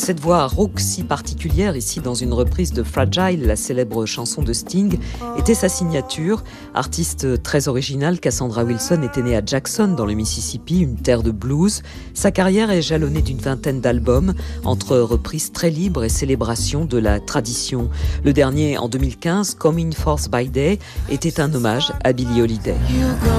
Cette voix rauque si particulière, ici dans une reprise de Fragile, la célèbre chanson de Sting, était sa signature. Artiste très originale, Cassandra Wilson était née à Jackson, dans le Mississippi, une terre de blues. Sa carrière est jalonnée d'une vingtaine d'albums, entre reprises très libres et célébrations de la tradition. Le dernier, en 2015, Coming Forth by Day, était un hommage à Billie Holiday.